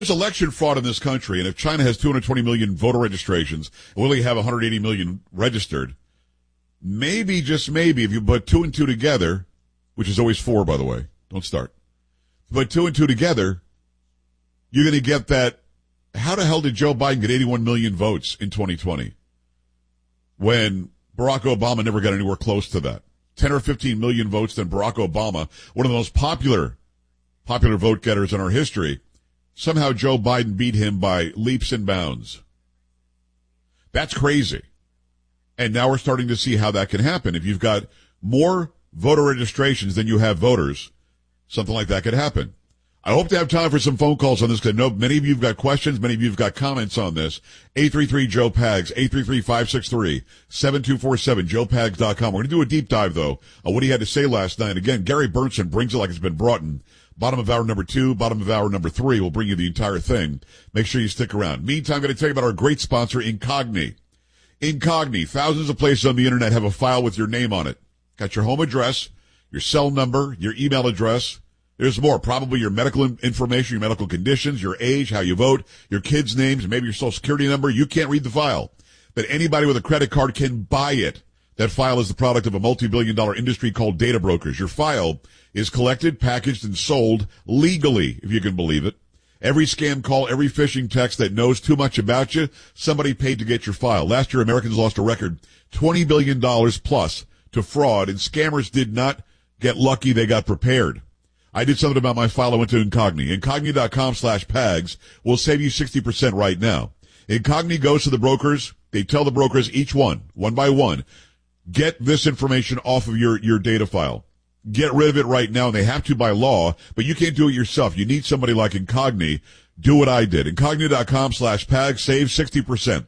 There's election fraud in this country, and if China has 220 million voter registrations and we only have 180 million registered, maybe, just maybe, if you put 2 and 2 together, which is always 4, by the way, don't start, but 2 and 2 together, you're going to get that. How the hell did Joe Biden get 81 million votes in 2020 when Barack Obama never got anywhere close to that? 10 or 15 million votes than Barack Obama, one of the most popular vote getters in our history. Somehow Joe Biden beat him by leaps and bounds. That's crazy. And now we're starting to see how that can happen. If you've got more voter registrations than you have voters, something like that could happen. I hope to have time for some phone calls on this because I know many of you have got questions, many of you have got comments on this. 833-JOE-PAGS, 833-563-7247, joepags.com. We're going to do a deep dive, though, on what he had to say last night. Again, Gary Burnson brings it like it's been brought in. Bottom of hour number 2, bottom of hour number 3. We'll bring you the entire thing. Make sure you stick around. Meantime, I'm going to tell you about our great sponsor, Incogni. Incogni. Thousands of places on the internet have a file with your name on it. Got your home address, your cell number, your email address. There's more. Probably your medical information, your medical conditions, your age, how you vote, your kids' names, maybe your social security number. You can't read the file, but anybody with a credit card can buy it. That file is the product of a multi-billion-dollar industry called data brokers. Your file is collected, packaged, and sold legally, if you can believe it. Every scam call, every phishing text that knows too much about you, somebody paid to get your file. Last year, Americans lost a record $20 billion plus to fraud, and scammers did not get lucky. They got prepared. I did something about my file. I went to Incogni. Incogni.com/PAGS will save you 60% right now. Incogni goes to the brokers. They tell the brokers each one by one, get this information off of your data file. Get rid of it right now, and they have to by law, but you can't do it yourself. You need somebody like Incogni. Do what I did. Incogni.com/PAGS, save 60%.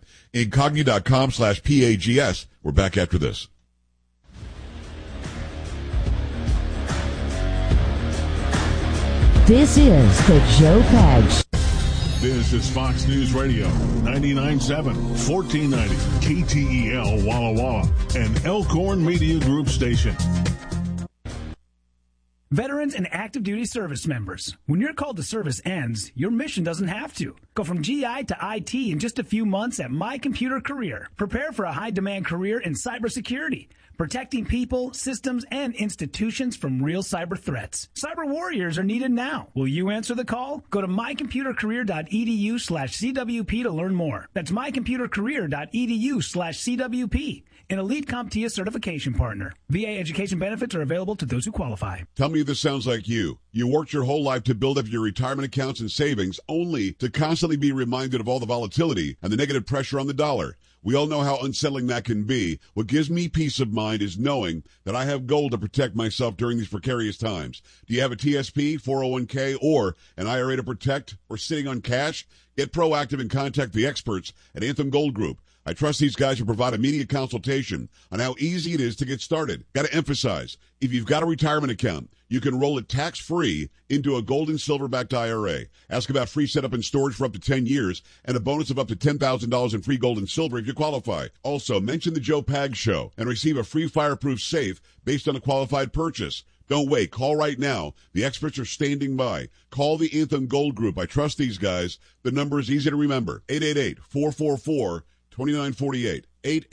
Incogni.com/PAGS. We're back after this. This is the Joe Pags. This is Fox News Radio, 99.7, 1490, KTEL Walla Walla, and Elkhorn Media Group station. Veterans and active duty service members, when your call to service ends, your mission doesn't have to. Go from GI to IT in just a few months at My Computer Career. Prepare for a high-demand career in cybersecurity, protecting people, systems, and institutions from real cyber threats. Cyber warriors are needed now. Will you answer the call? Go to mycomputercareer.edu/CWP to learn more. That's mycomputercareer.edu/CWP. An elite CompTIA certification partner. VA education benefits are available to those who qualify. Tell me if this sounds like you. You worked your whole life to build up your retirement accounts and savings only to constantly be reminded of all the volatility and the negative pressure on the dollar. We all know how unsettling that can be. What gives me peace of mind is knowing that I have gold to protect myself during these precarious times. Do you have a TSP, 401k, or an IRA to protect, or sitting on cash? Get proactive and contact the experts at Anthem Gold Group. I trust these guys to provide immediate consultation on how easy it is to get started. Got to emphasize, if you've got a retirement account, you can roll it tax-free into a gold and silver-backed IRA. Ask about free setup and storage for up to 10 years and a bonus of up to $10,000 in free gold and silver if you qualify. Also, mention the Joe Pags Show and receive a free fireproof safe based on a qualified purchase. Don't wait. Call right now. The experts are standing by. Call the Anthem Gold Group. I trust these guys. The number is easy to remember. 888-444-2948.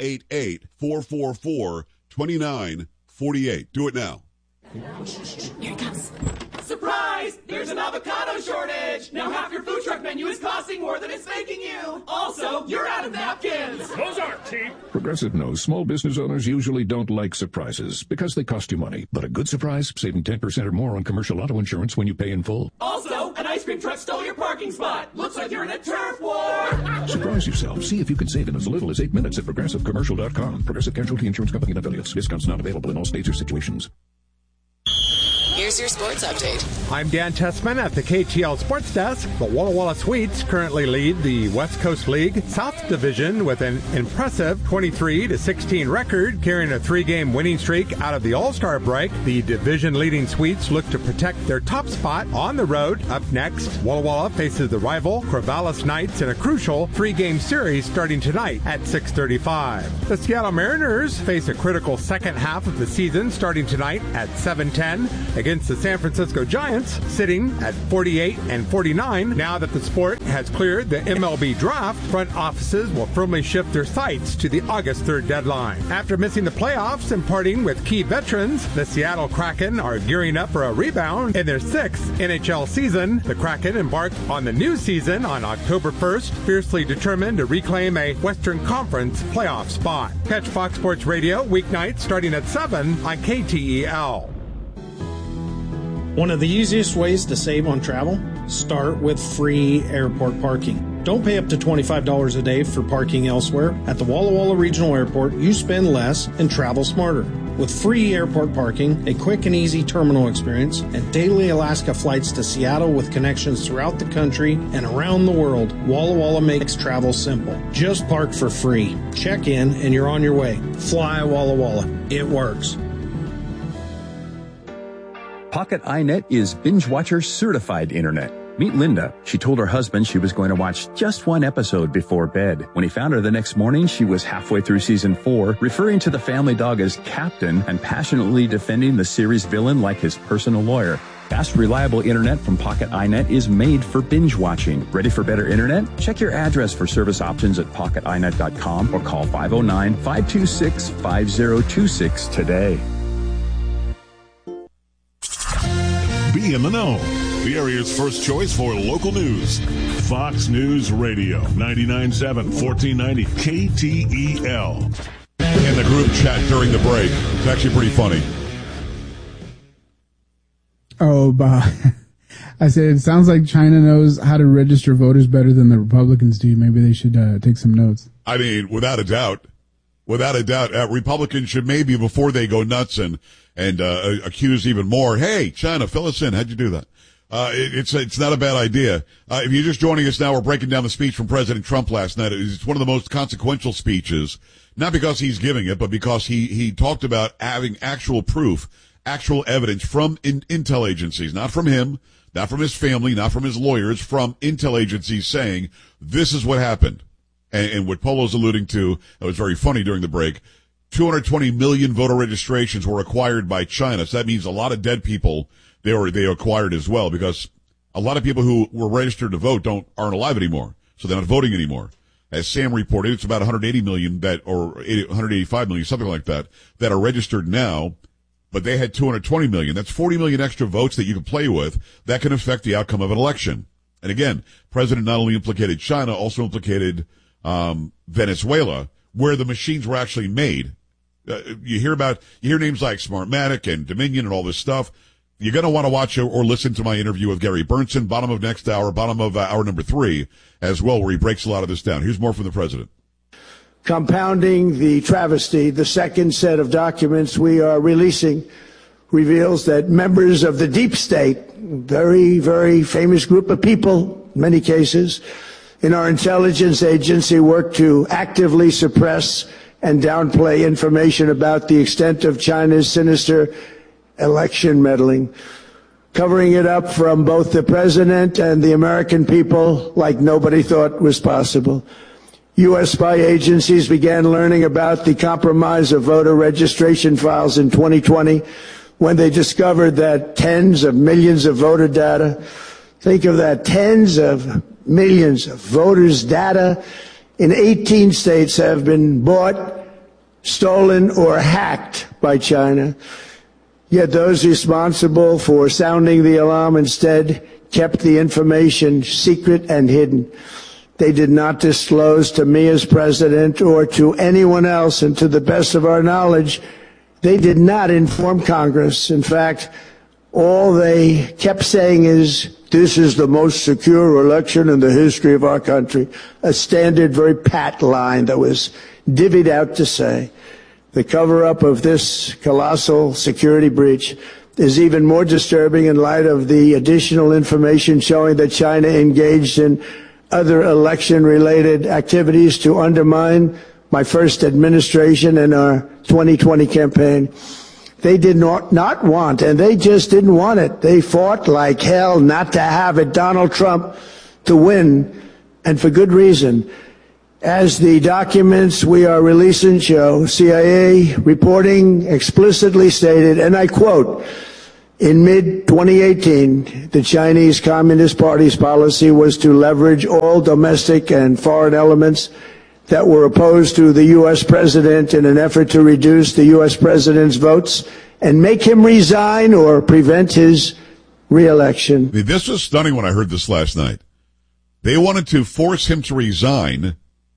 888-444-2948. Do it now. Here it comes. Surprise! There's an avocado shortage! Now half your food truck menu is costing more than it's making you! Also, you're out of napkins! Those aren't cheap! Progressive knows small business owners usually don't like surprises because they cost you money. But a good surprise, saving 10% or more on commercial auto insurance when you pay in full. Also, an ice cream truck stole your parking spot! Looks like you're in a turf war! Surprise yourself. See if you can save in as little as 8 minutes at ProgressiveCommercial.com. Progressive Casualty Insurance Company and affiliates. Discounts not available in all states or situations. Here's your sports update. I'm Dan Tessman at the KTL Sports Desk. The Walla Walla Sweets currently lead the West Coast League South Division with an impressive 23-16 record, carrying a 3-game winning streak out of the All-Star break. The division-leading Sweets look to protect their top spot on the road. Up next, Walla Walla faces the rival Corvallis Knights in a crucial 3-game series starting tonight at 6:35. The Seattle Mariners face a critical second half of the season starting tonight at 7:10 against against the San Francisco Giants, sitting at 48-49. Now that the sport has cleared the MLB draft, front offices will firmly shift their sights to the August 3rd deadline. After missing the playoffs and parting with key veterans, the Seattle Kraken are gearing up for a rebound in their 6th NHL season. The Kraken embark on the new season on October 1st, fiercely determined to reclaim a Western Conference playoff spot. Catch Fox Sports Radio weeknights starting at 7 on KTEL. One of the easiest ways to save on travel? Start with free airport parking. Don't pay up to $25 a day for parking elsewhere. At the Walla Walla Regional Airport, you spend less and travel smarter. With free airport parking, a quick and easy terminal experience, and daily Alaska flights to Seattle with connections throughout the country and around the world, Walla Walla makes travel simple. Just park for free. Check in and you're on your way. Fly Walla Walla. It works. Pocket iNet is Binge Watcher certified internet. Meet Linda. She told her husband she was going to watch just one episode before bed. When he found her the next morning, she was halfway through season 4, referring to the family dog as Captain and passionately defending the series villain like his personal lawyer. Fast, reliable internet from Pocket iNet is made for binge watching. Ready for better internet? Check your address for service options at pocketinet.com or call 509-526-5026 today. Be in the know. The area's first choice for local news. Fox News Radio, 99.7, 1490 KTEL. In the group chat during the break. It's actually pretty funny. Oh, I said, it sounds like China knows how to register voters better than the Republicans do. Maybe they should take some notes. I mean, without a doubt, Republicans should maybe, before they go nuts and accuse even more, hey, China, fill us in. How'd you do that? It's not a bad idea. If you're just joining us now, we're breaking down the speech from President Trump last night. It's one of the most consequential speeches, not because he's giving it, but because he talked about having actual proof, actual evidence from intel agencies, not from him, not from his family, not from his lawyers, from intel agencies saying this is what happened. And what Polo's alluding to, that was very funny during the break, 220 million voter registrations were acquired by China. So that means a lot of dead people they acquired as well, because a lot of people who were registered to vote aren't alive anymore. So they're not voting anymore. As Sam reported, it's about 180 million or 185 million, something like that are registered now, but they had 220 million. That's 40 million extra votes that you can play with that can affect the outcome of an election. And again, President not only implicated China, also implicated Venezuela, where the machines were actually made. You hear names like Smartmatic and Dominion and all this stuff. You're going to want to watch or listen to my interview with Gary Burnson, bottom of next hour, bottom of hour number 3 as well, where he breaks a lot of this down. Here's more from the president. Compounding the travesty, the second set of documents we are releasing reveals that members of the deep state, very, very famous group of people, in many cases, in our intelligence agency work to actively suppress and downplay information about the extent of China's sinister election meddling, covering it up from both the president and the American people like nobody thought was possible. U.S. spy agencies began learning about the compromise of voter registration files in 2020 when they discovered that tens of millions of voter data, think of that, tens of millions of voters' data in 18 states have been bought, stolen, or hacked by China. Yet those responsible for sounding the alarm instead kept the information secret and hidden. They did not disclose to me as president or to anyone else, and to the best of our knowledge, they did not inform Congress. In fact, all they kept saying is, this is the most secure election in the history of our country. A standard, very pat line that was divvied out to say. The cover-up of this colossal security breach is even more disturbing in light of the additional information showing that China engaged in other election-related activities to undermine my first administration and our 2020 campaign. They did not want, and they just didn't want it. They fought like hell not to have it, Donald Trump, to win, and for good reason. As the documents we are releasing show, CIA reporting explicitly stated, and I quote, In mid-2018, the Chinese Communist Party's policy was to leverage all domestic and foreign elements that were opposed to the U.S. president in an effort to reduce the U.S. president's votes and make him resign or prevent his re-election. I mean, this was stunning when I heard this last night. They wanted to force him to resign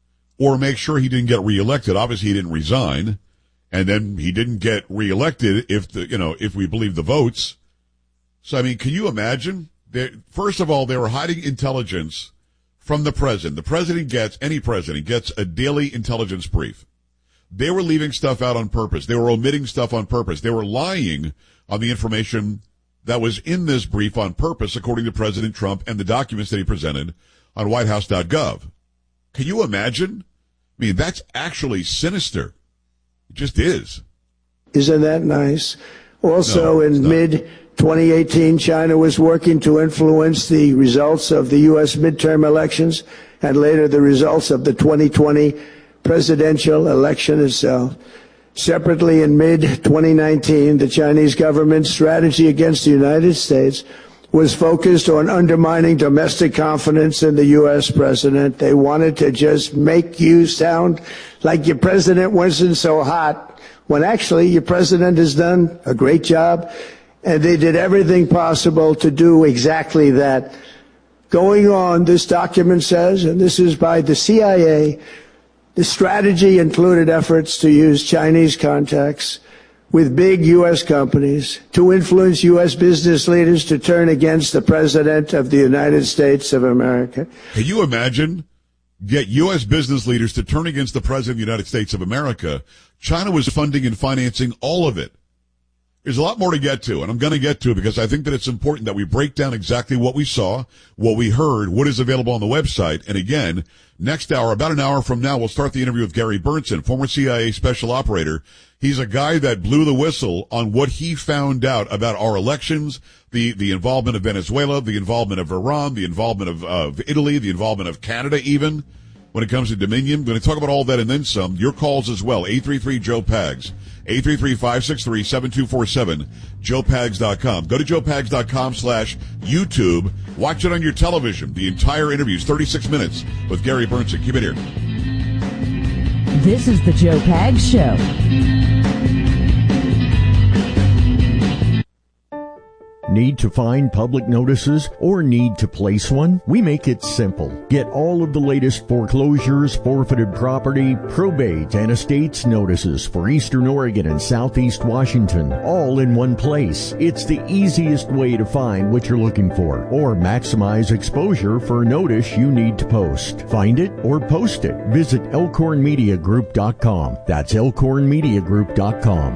or make sure he didn't get reelected. Obviously, he didn't resign, and then he didn't get reelected if we believe the votes. So, I mean, can you imagine? First of all, they were hiding intelligence from the president. Any president gets a daily intelligence brief. They were leaving stuff out on purpose. They were omitting stuff on purpose. They were lying on the information that was in this brief on purpose, according to President Trump and the documents that he presented on whitehouse.gov. Can you imagine? I mean, that's actually sinister. It just is. Isn't that nice? Also, in mid-2018, China was working to influence the results of the U.S. midterm elections and later the results of the 2020 presidential election itself. Separately, in mid-2019, the Chinese government's strategy against the United States was focused on undermining domestic confidence in the U.S. president. They wanted to just make you sound like your president wasn't so hot, when actually your president has done a great job, and they did everything possible to do exactly that. Going on, this document says, and this is by the CIA, the strategy included efforts to use Chinese contacts with big U.S. companies to influence U.S. business leaders to turn against the President of the United States of America. Can you imagine? Get U.S. business leaders to turn against the President of the United States of America. China was funding and financing all of it. There's a lot more to get to, and I'm going to get to it because I think that it's important that we break down exactly what we saw, what we heard, what is available on the website. And again, next hour, about an hour from now, we'll start the interview with Gary Berntsen, former CIA special operator. He's a guy that blew the whistle on what he found out about our elections, the involvement of Venezuela, the involvement of Iran, the involvement of Italy, the involvement of Canada even when it comes to Dominion. We're going to talk about all that and then some. Your calls as well, 833-JOE-PAGS. 833-563-7247, joepags.com. Go to joepags.com/YouTube. Watch it on your television. The entire interview is 36 minutes with Gary Berntsen. Keep it here. This is the Joe Pags Show. Need to find public notices or need to place one? We make it simple. Get all of the latest foreclosures, forfeited property, probate, and estates notices for Eastern Oregon and Southeast Washington, all in one place. It's the easiest way to find what you're looking for or maximize exposure for a notice you need to post. Find it or post it. Visit elkhornmediagroup.com. That's elkhornmediagroup.com.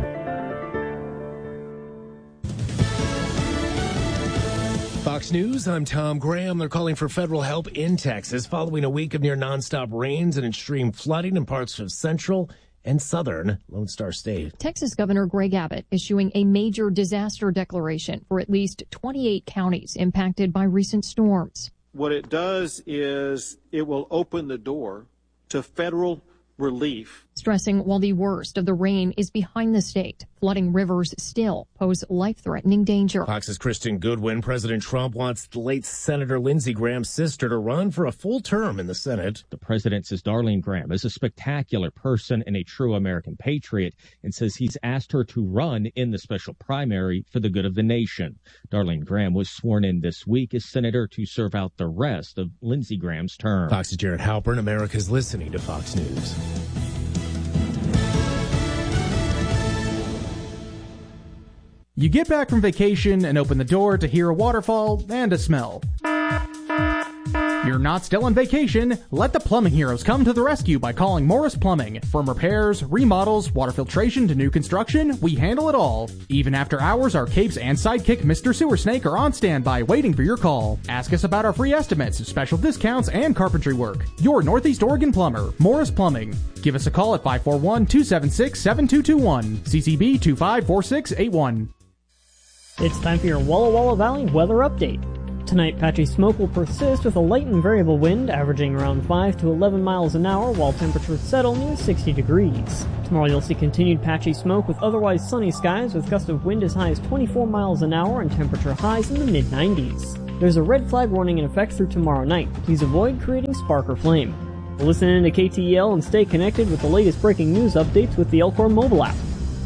Fox News, I'm Tom Graham. They're calling for federal help in Texas following a week of near nonstop rains and extreme flooding in parts of central and southern Lone Star State. Texas Governor Greg Abbott issuing a major disaster declaration for at least 28 counties impacted by recent storms. What it does is it will open the door to federal relief. Stressing while the worst of the rain is behind the state, flooding rivers still pose life-threatening danger. Fox's Kristen Goodwin. President Trump wants the late Senator Lindsey Graham's sister to run for a full term in the Senate. The president says Darlene Graham is a spectacular person and a true American patriot and says he's asked her to run in the special primary for the good of the nation. Darlene Graham was sworn in this week as senator to serve out the rest of Lindsey Graham's term. Fox's Jared Halpern. America's listening to Fox News. You get back from vacation and open the door to hear a waterfall and a smell. You're not still on vacation. Let the plumbing heroes come to the rescue by calling Morris Plumbing. From repairs, remodels, water filtration to new construction, we handle it all. Even after hours, our capes and sidekick Mr. Sewer Snake are on standby waiting for your call. Ask us about our free estimates, special discounts, and carpentry work. Your Northeast Oregon plumber, Morris Plumbing. Give us a call at 541-276-7221. CCB 254681. It's time for your Walla Walla Valley weather update. Tonight, patchy smoke will persist with a light and variable wind averaging around 5 to 11 miles an hour while temperatures settle near 60 degrees. Tomorrow you'll see continued patchy smoke with otherwise sunny skies with gusts of wind as high as 24 miles an hour and temperature highs in the mid-90s. There's a red flag warning in effect through tomorrow night. Please avoid creating spark or flame. Listen in to KTEL and stay connected with the latest breaking news updates with the Elcor mobile app.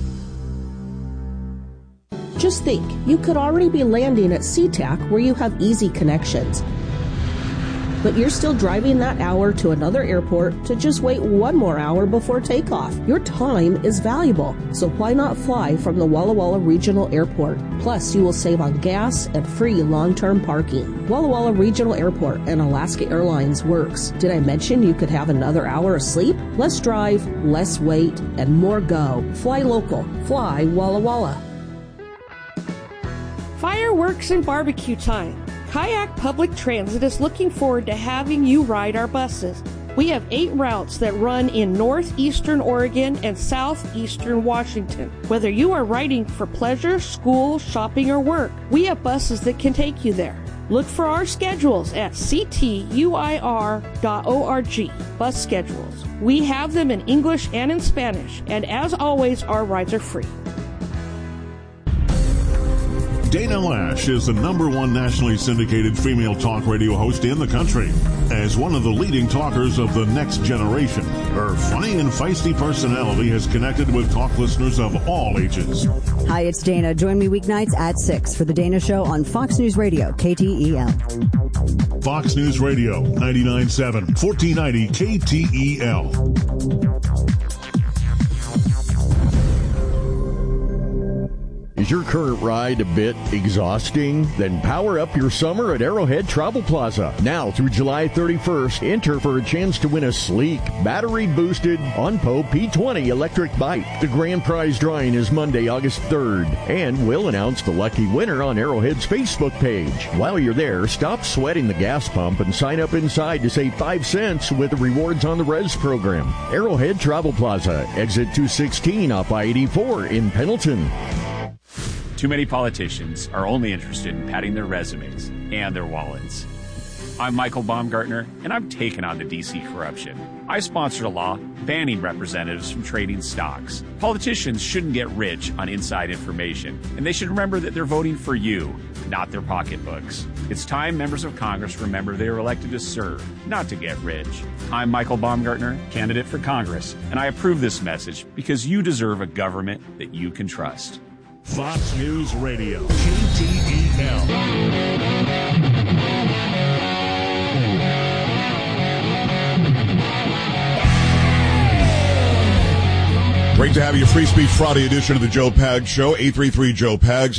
Just think, you could already be landing at SeaTac where you have easy connections. But you're still driving that hour to another airport to just wait one more hour before takeoff. Your time is valuable, so why not fly from the Walla Walla Regional Airport? Plus, you will save on gas and free long-term parking. Walla Walla Regional Airport and Alaska Airlines works. Did I mention you could have another hour of sleep? Less drive, less wait, and more go. Fly local. Fly Walla Walla. Fireworks and barbecue time. Kayak Public Transit is looking forward to having you ride our buses. We have 8 routes that run in northeastern Oregon and southeastern Washington. Whether you are riding for pleasure, school, shopping, or work, we have buses that can take you there. Look for our schedules at ctuir.org. Bus schedules. We have them in English and in Spanish, and as always, our rides are free. Dana Lash is the #1 nationally syndicated female talk radio host in the country. As one of the leading talkers of the next generation, her funny and feisty personality has connected with talk listeners of all ages. Hi, it's Dana. Join me weeknights at 6 for The Dana Show on Fox News Radio, KTEL. Fox News Radio, 99.7, 1490 KTEL. Is your current ride a bit exhausting? Then power up your summer at Arrowhead Travel Plaza. Now through July 31st, enter for a chance to win a sleek, battery-boosted OnPo P20 electric bike. The grand prize drawing is Monday, August 3rd, and we'll announce the lucky winner on Arrowhead's Facebook page. While you're there, stop sweating the gas pump and sign up inside to save 5 cents with the Rewards on the Res program. Arrowhead Travel Plaza, exit 216 off I-84 in Pendleton. Too many politicians are only interested in padding their resumes and their wallets. I'm Michael Baumgartner, and I'm taking on the D.C. corruption. I sponsored a law banning representatives from trading stocks. Politicians shouldn't get rich on inside information, and they should remember that they're voting for you, not their pocketbooks. It's time members of Congress remember they were elected to serve, not to get rich. I'm Michael Baumgartner, candidate for Congress, and I approve this message because you deserve a government that you can trust. Fox News Radio, KTEL. Great to have you. Free Speech Friday edition of the Joe Pags Show. 833-JOE-PAGS,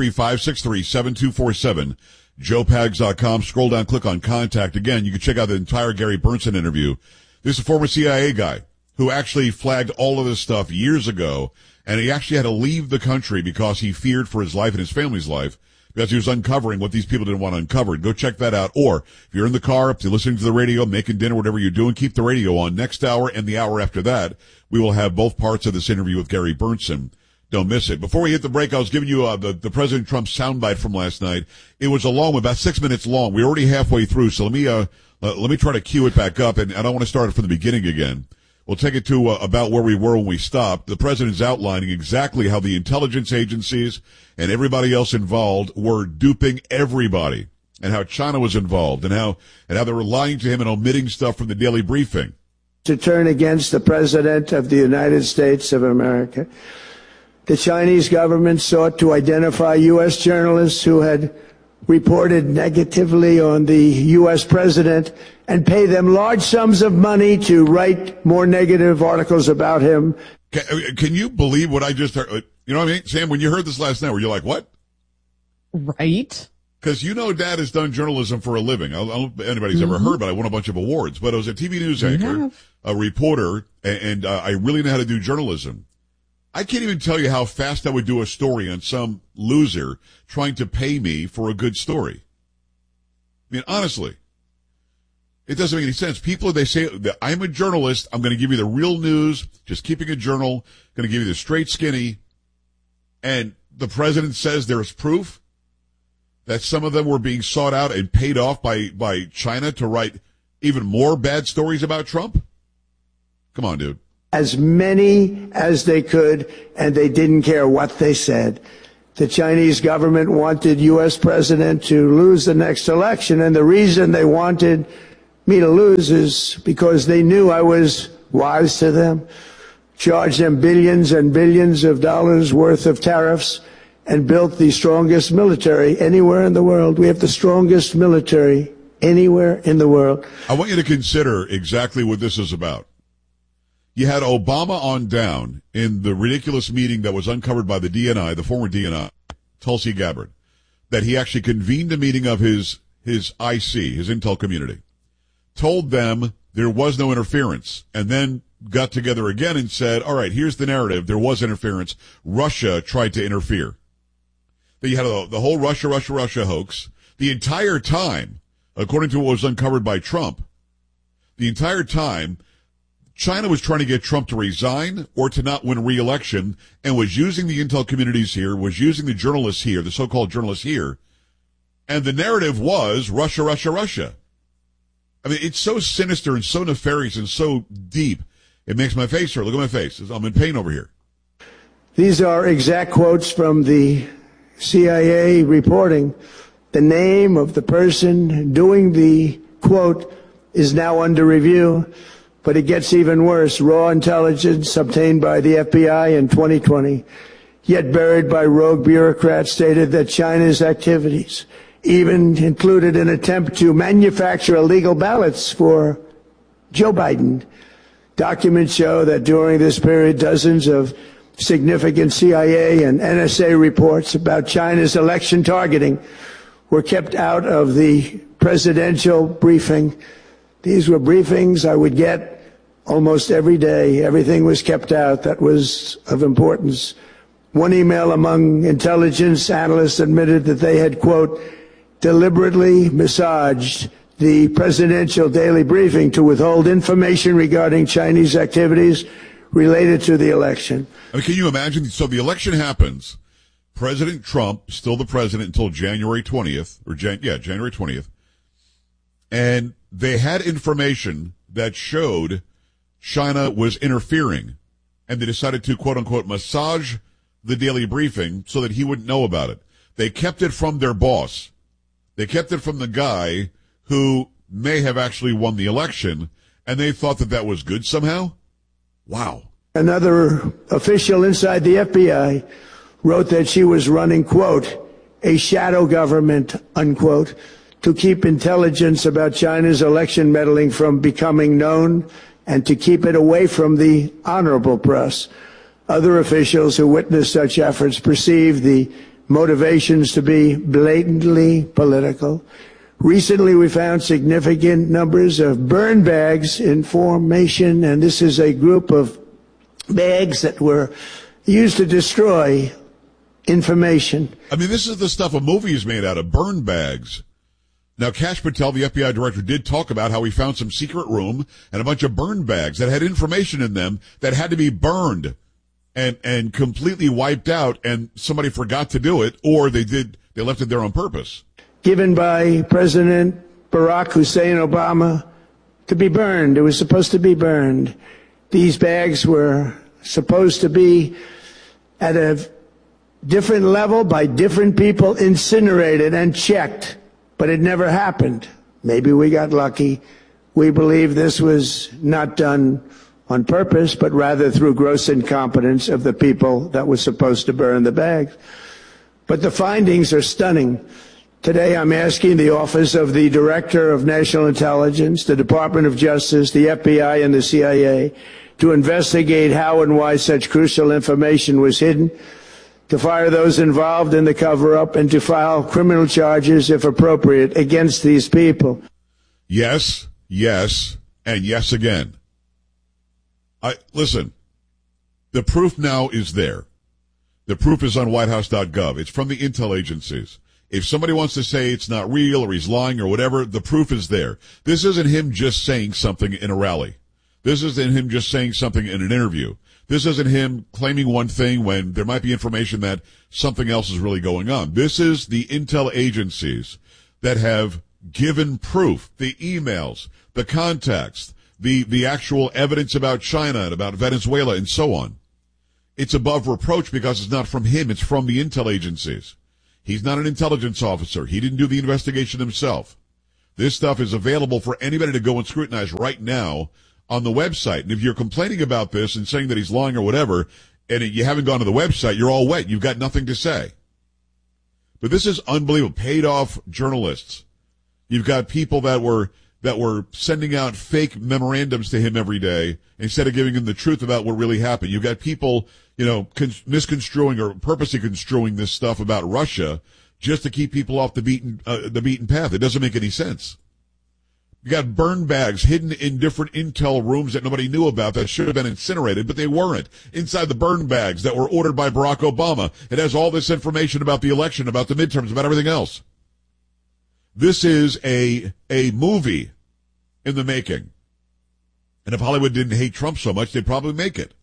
833-563-7247. JoePags.com. Scroll down, click on contact. Again, you can check out the entire Gary Burnson interview. This is a former CIA guy who actually flagged all of this stuff years ago. And he actually had to leave the country because he feared for his life and his family's life because he was uncovering what these people didn't want uncovered. Go check that out. Or if you're in the car, if you're listening to the radio, making dinner, whatever you're doing, keep the radio on. Next hour and the hour after that, we will have both parts of this interview with Gary Burnson. Don't miss it. Before we hit the break, I was giving you the President Trump soundbite from last night. It was a long one, about 6 minutes long. We're already halfway through, so let me try to cue it back up, and I don't want to start it from the beginning again. We'll take it to about where we were when we stopped. The president's outlining exactly how the intelligence agencies and everybody else involved were duping everybody, and how China was involved, and how they were lying to him and omitting stuff from the daily briefing. To turn against the President of the United States of America, the Chinese government sought to identify U.S. journalists who had reported negatively on the U.S. president and pay them large sums of money to write more negative articles about him. Can you believe what I just heard? You know what I mean? Sam, when you heard this last night, were you like, what? Right. Because you know Dad has done journalism for a living. I don't know if anybody's ever heard, but I won a bunch of awards. But I was a TV news anchor, a reporter, and I really know how to do journalism. I can't even tell you how fast I would do a story on some loser trying to pay me for a good story. I mean, honestly, it doesn't make any sense. People, they say, I'm a journalist. I'm going to give you the real news, just keeping a journal, going to give you the straight skinny. And the president says there's proof that some of them were being sought out and paid off by China to write even more bad stories about Trump? Come on, dude. As many as they could, and they didn't care what they said. The Chinese government wanted U.S. president to lose the next election, and the reason they wanted me to lose is because they knew I was wise to them, charged them billions and billions of dollars worth of tariffs, and built the strongest military anywhere in the world. We have the strongest military anywhere in the world. I want you to consider exactly what this is about. You had Obama on down in the ridiculous meeting that was uncovered by the DNI, the former DNI, Tulsi Gabbard, that he actually convened a meeting of his IC, his intel community, told them there was no interference, and then got together again and said, all right, here's the narrative. There was interference. Russia tried to interfere. Then you had the whole Russia hoax. The entire time, according to what was uncovered by Trump, the entire time, China was trying to get Trump to resign or to not win re-election, and was using the intel communities here, was using the journalists here, the so-called journalists here, and the narrative was Russia. I mean, it's so sinister and so nefarious and so deep, it makes my face hurt. Look at my face. I'm in pain over here. These are exact quotes from the CIA reporting. The name of the person doing the quote is now under review. But it gets even worse. Raw intelligence obtained by the FBI in 2020, yet buried by rogue bureaucrats, stated that China's activities even included an attempt to manufacture illegal ballots for Joe Biden. Documents show that during this period, dozens of significant CIA and NSA reports about China's election targeting were kept out of the presidential briefing. These were briefings I would get almost every day. Everything was kept out that was of importance. One email among intelligence analysts admitted that they had, quote, deliberately massaged the presidential daily briefing to withhold information regarding Chinese activities related to the election. I mean, can you imagine? So the election happens. President Trump, still the president until January 20th, January 20th. And they had information that showed China was interfering, and they decided to, quote unquote, massage the daily briefing so that he wouldn't know about it. They kept it from their boss. They kept it from the guy who may have actually won the election, and they thought that was good somehow. Wow. Another official inside the FBI wrote that she was running, quote, a shadow government, unquote, to keep intelligence about China's election meddling from becoming known and to keep it away from the honorable press. Other officials who witnessed such efforts perceived the motivations to be blatantly political. Recently, we found significant numbers of burn bags in formation, and this is a group of bags that were used to destroy information. I mean, this is the stuff a movie is made out of, burn bags. Now, Kash Patel, the FBI director, did talk about how he found some secret room and a bunch of burn bags that had information in them that had to be burned and completely wiped out, and somebody forgot to do it, or they left it there on purpose. Given by President Barack Hussein Obama to be burned. It was supposed to be burned. These bags were supposed to be at a different level by different people, incinerated and checked. But it never happened. Maybe we got lucky. We believe this was not done on purpose, but rather through gross incompetence of the people that were supposed to burn the bags. But the findings are stunning. Today I'm asking the Office of the Director of National Intelligence, the Department of Justice, the FBI, and the CIA to investigate how and why such crucial information was hidden, to fire those involved in the cover-up, and to file criminal charges, if appropriate, against these people. Yes, and yes again. Listen, the proof now is there. The proof is on whitehouse.gov. It's from the intel agencies. If somebody wants to say it's not real or he's lying or whatever, the proof is there. This isn't him just saying something in a rally. This isn't him just saying something in an interview. This isn't him claiming one thing when there might be information that something else is really going on. This is the intel agencies that have given proof, the emails, the contacts, the actual evidence about China and about Venezuela and so on. It's above reproach because it's not from him, it's from the intel agencies. He's not an intelligence officer. He didn't do the investigation himself. This stuff is available for anybody to go and scrutinize right now on the website. And if you're complaining about this and saying that he's lying or whatever, and you haven't gone to the website, you're all wet. You've got nothing to say. But this is unbelievable. Paid off journalists. You've got people that were sending out fake memorandums to him every day instead of giving him the truth about what really happened. You've got people, misconstruing or purposely construing this stuff about Russia just to keep people off the beaten path. It doesn't make any sense. You got burn bags hidden in different intel rooms that nobody knew about that should have been incinerated, but they weren't. Inside the burn bags that were ordered by Barack Obama, it has all this information about the election, about the midterms, about everything else. This is a movie in the making. And if Hollywood didn't hate Trump so much, they'd probably make it.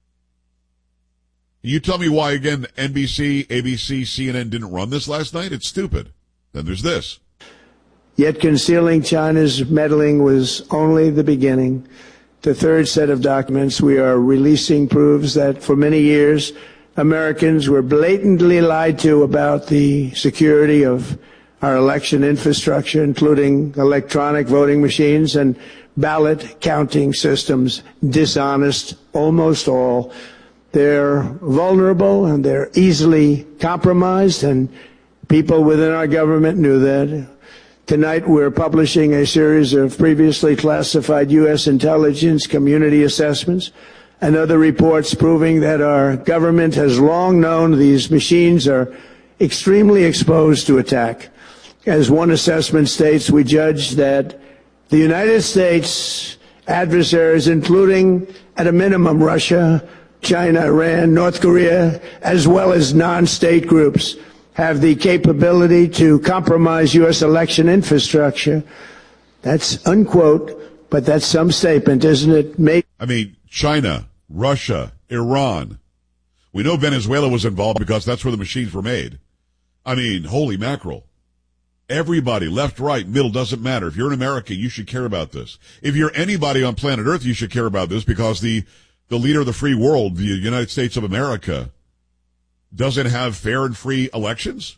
You tell me why, again, NBC, ABC, CNN didn't run this last night? It's stupid. Then there's this. Yet concealing China's meddling was only the beginning. The third set of documents we are releasing proves that for many years, Americans were blatantly lied to about the security of our election infrastructure, including electronic voting machines and ballot counting systems, dishonest, almost all. They're vulnerable and they're easily compromised, and people within our government knew that. Tonight we're publishing a series of previously classified U.S. intelligence community assessments and other reports proving that our government has long known these machines are extremely exposed to attack. As one assessment states, we judge that the United States adversaries, including at a minimum Russia, China, Iran, North Korea, as well as non-state groups, have the capability to compromise U.S. election infrastructure. That's unquote, but that's some statement, isn't it? China, Russia, Iran. We know Venezuela was involved because that's where the machines were made. Holy mackerel. Everybody, left, right, middle, doesn't matter. If you're in America, you should care about this. If you're anybody on planet Earth, you should care about this because the leader of the free world, the United States of America, doesn't have fair and free elections?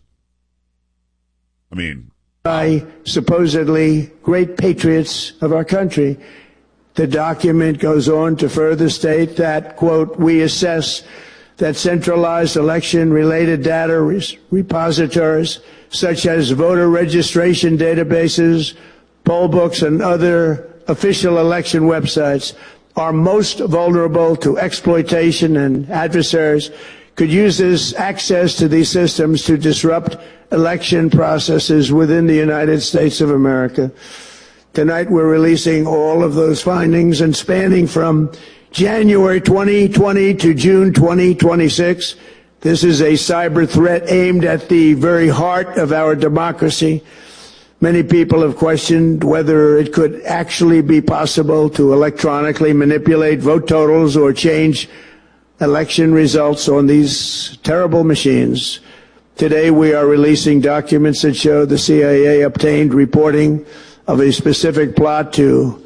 By supposedly great patriots of our country. The document goes on to further state that, quote, we assess that centralized election-related data repositories, such as voter registration databases, poll books, and other official election websites, are most vulnerable to exploitation, and adversaries could use this access to these systems to disrupt election processes within the United States of America. Tonight we're releasing all of those findings, and spanning from January 2020 to June 2026, this is a cyber threat aimed at the very heart of our democracy. Many people have questioned whether it could actually be possible to electronically manipulate vote totals or change election results on these terrible machines. Today we are releasing documents that show the CIA obtained reporting of a specific plot to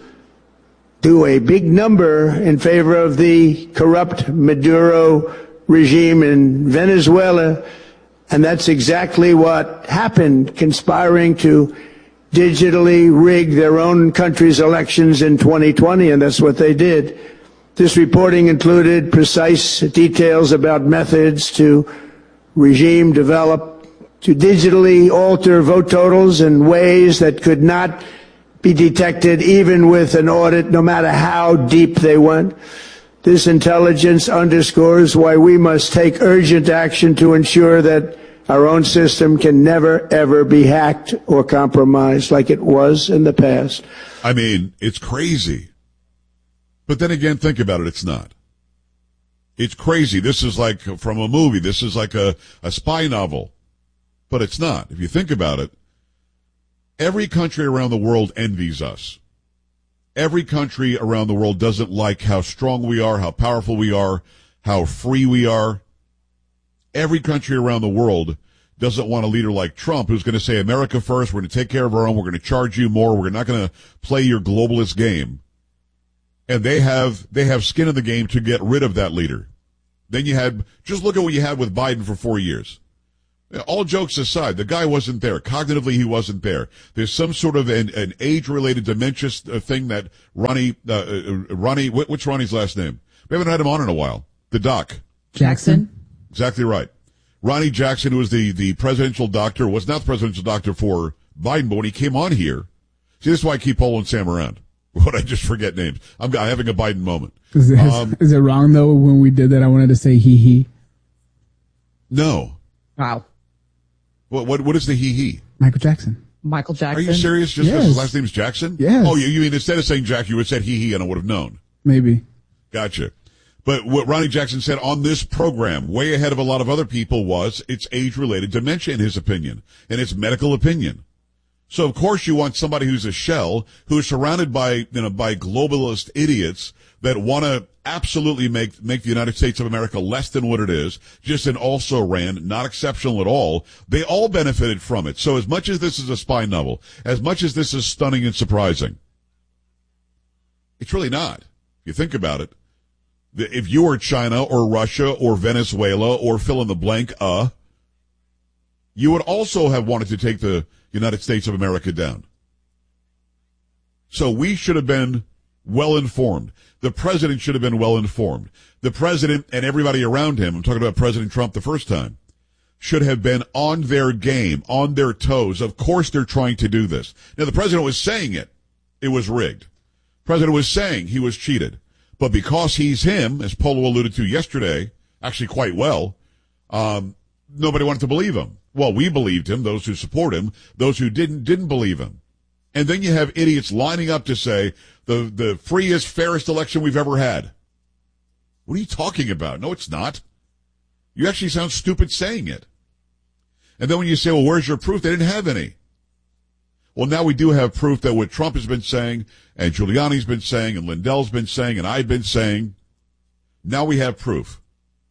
do a big number in favor of the corrupt Maduro regime in Venezuela. And that's exactly what happened, conspiring to digitally rig their own country's elections in 2020, and that's what they did. This reporting included precise details about methods to regime develop to digitally alter vote totals in ways that could not be detected even with an audit, no matter how deep they went. This intelligence underscores why we must take urgent action to ensure that our own system can never, ever be hacked or compromised like it was in the past. It's crazy. But then again, think about it, it's not. It's crazy. This is like from a movie. This is like a spy novel. But it's not. If you think about it, every country around the world envies us. Every country around the world doesn't like how strong we are, how powerful we are, how free we are. Every country around the world doesn't want a leader like Trump who's going to say, America first, we're going to take care of our own, we're going to charge you more, we're not going to play your globalist game. And they have skin in the game to get rid of that leader. Then just look at what you had with Biden for 4 years. All jokes aside, the guy wasn't there. Cognitively, he wasn't there. There's some sort of an age-related dementia thing that Ronnie, what's Ronnie's last name? We haven't had him on in a while. The doc. Jackson. Exactly right. Ronnie Jackson, who was the presidential doctor, was not the presidential doctor for Biden, but when he came on here, see, this is why I keep Polo and Sam around. What, I just forget names. I'm having a Biden moment. Is it wrong, though, when we did that, I wanted to say he? No. Wow. What is the he? Michael Jackson. Michael Jackson. Are you serious? Just because Yes. his last name's Jackson? Yes. Oh, you mean instead of saying Jack, you would have said he, and I would have known. Maybe. Gotcha. But what Ronnie Jackson said on this program, way ahead of a lot of other people, was it's age-related dementia in his opinion, and it's medical opinion. So of course you want somebody who's a shell, who's surrounded by globalist idiots that want to absolutely make the United States of America less than what it is, just an also-ran, not exceptional at all. They all benefited from it. So as much as this is a spy novel, as much as this is stunning and surprising, it's really not. If you think about it, if you were China or Russia or Venezuela or fill in the blank, you would also have wanted to take the United States of America down. So we should have been well informed. The president should have been well informed. The president and everybody around him, I'm talking about President Trump the first time, should have been on their game, on their toes. Of course they're trying to do this. Now the president was saying it was rigged. The president was saying he was cheated. But because he's him, as Polo alluded to yesterday, actually quite well, nobody wanted to believe him. Well, we believed him, those who support him. Those who didn't believe him. And then you have idiots lining up to say the freest, fairest election we've ever had. What are you talking about? No, it's not. You actually sound stupid saying it. And then when you say, well, where's your proof? They didn't have any. Well, now we do have proof that what Trump has been saying, and Giuliani's been saying, and Lindell's been saying, and I've been saying, now we have proof.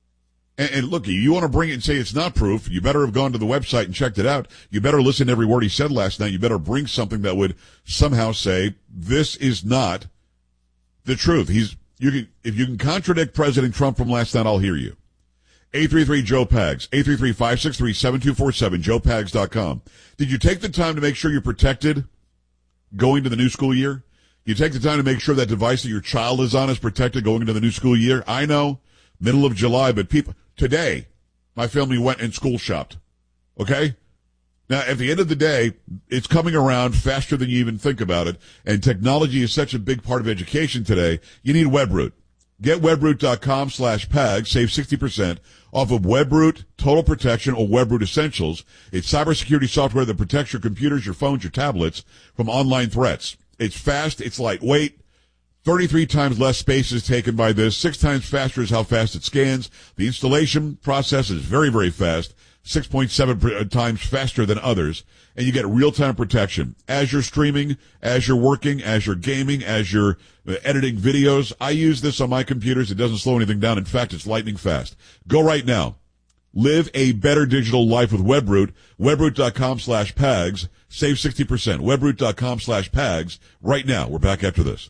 And look, you want to bring it and say it's not proof, you better have gone to the website and checked it out. You better listen to every word he said last night. You better bring something that would somehow say this is not the truth. If you can contradict President Trump from last night, I'll hear you. 833-JOE-PAGS, 833-563-7247, joepags.com. Did you take the time to make sure you're protected going to the new school year? You take the time to make sure that device that your child is on is protected going into the new school year? I know, middle of July, but today, my family went and school shopped. Okay? Now, at the end of the day, it's coming around faster than you even think about it, and technology is such a big part of education today, you need WebRoot. Get webroot.com/PAG, save 60% off of WebRoot Total Protection or WebRoot Essentials. It's cybersecurity software that protects your computers, your phones, your tablets from online threats. It's fast, it's lightweight. 33 times less space is taken by this. 6 times faster is how fast it scans. The installation process is very, very fast. 6.7 times faster than others. And you get real-time protection. As you're streaming, as you're working, as you're gaming, as you're editing videos. I use this on my computers. It doesn't slow anything down. In fact, it's lightning fast. Go right now. Live a better digital life with WebRoot. WebRoot.com/PAGS. Save 60%. WebRoot.com/PAGS. Right now. We're back after this.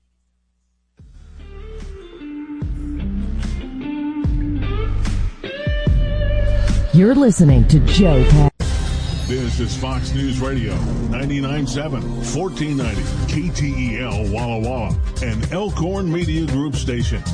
You're listening to Joe Pags. This is Fox News Radio, 99.7, 1490, KTEL Walla Walla, and Elkhorn Media Group station.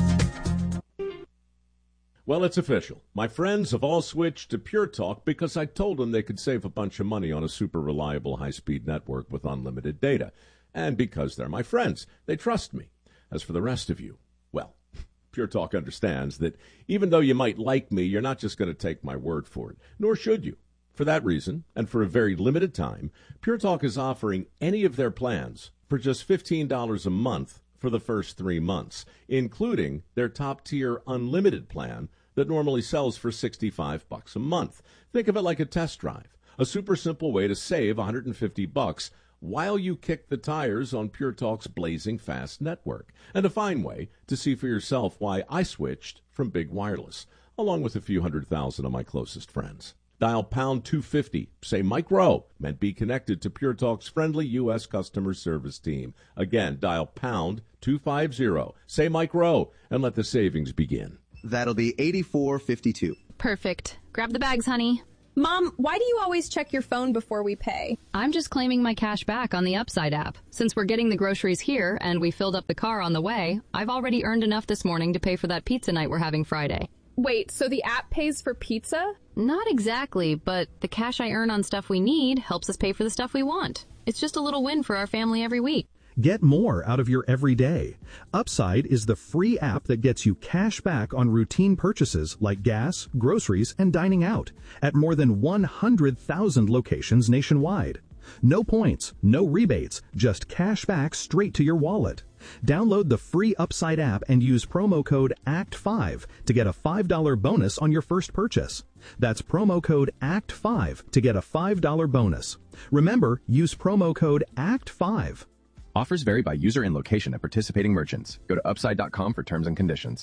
Well, it's official. My friends have all switched to Pure Talk because I told them they could save a bunch of money on a super reliable high-speed network with unlimited data. And because they're my friends, they trust me. As for the rest of you, well, Pure Talk understands that even though you might like me, you're not just going to take my word for it, nor should you. For that reason, and for a very limited time, Pure Talk is offering any of their plans for just $15 a month for the first 3 months, including their top-tier unlimited plan that normally sells for $65 a month. Think of it like a test drive, a super simple way to save $150 while you kick the tires on Pure Talk's blazing fast network, and a fine way to see for yourself why I switched from Big Wireless, along with a few 100,000 of my closest friends. Dial pound 250, say Mike Rowe, and be connected to Pure Talk's friendly U.S. customer service team. Again, dial pound 250, say Mike Rowe, and let the savings begin. That'll be $84.52. Perfect. Grab the bags, honey. Mom, why do you always check your phone before we pay? I'm just claiming my cash back on the Upside app. Since we're getting the groceries here and we filled up the car on the way, I've already earned enough this morning to pay for that pizza night we're having Friday. Wait, so the app pays for pizza? Not exactly, but the cash I earn on stuff we need helps us pay for the stuff we want. It's just a little win for our family every week. Get more out of your everyday. Upside is the free app that gets you cash back on routine purchases like gas, groceries, and dining out at more than 100,000 locations nationwide. No points, no rebates, just cash back straight to your wallet. Download the free Upside app and use promo code ACT5 to get a $5 bonus on your first purchase. That's promo code ACT5 to get a $5 bonus. Remember, use promo code ACT5. Offers vary by user and location at participating merchants. Go to upside.com for terms and conditions.